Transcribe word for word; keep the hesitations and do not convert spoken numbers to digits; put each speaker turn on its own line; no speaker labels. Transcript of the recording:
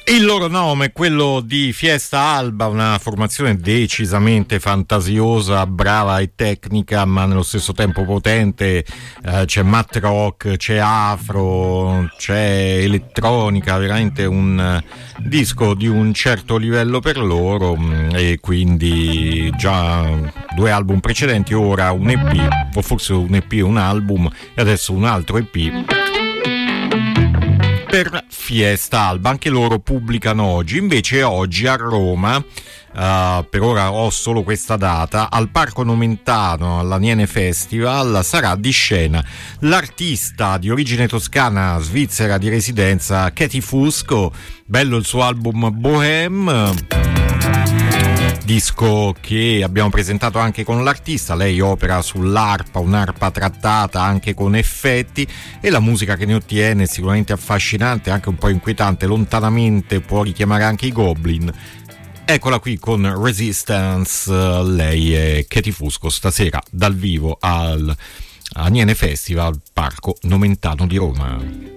Il loro nome è quello di Fiesta Alba, una formazione decisamente fantasiosa, brava e tecnica, ma nello stesso tempo potente. Eh, c'è math rock, c'è afro, c'è elettronica, veramente un disco di un certo livello per loro, e quindi già due album precedenti, ora un E P, o forse un E P e un album, e adesso un altro E P per Fiesta Alba. Anche loro pubblicano oggi. Invece oggi a Roma, uh, per ora ho solo questa data, al Parco Nomentano, all'Aniene Festival, sarà di scena l'artista di origine toscana, svizzera di residenza, Katie Fusco. Bello il suo album Bohème, disco che abbiamo presentato anche con l'artista. Lei opera sull'arpa, un'arpa trattata anche con effetti, e la musica che ne ottiene è sicuramente affascinante, anche un po' inquietante, lontanamente può richiamare anche i Goblin. Eccola qui con Resistance, lei è Katie Fusco, stasera dal vivo al Aniene Festival, Parco Nomentano di Roma.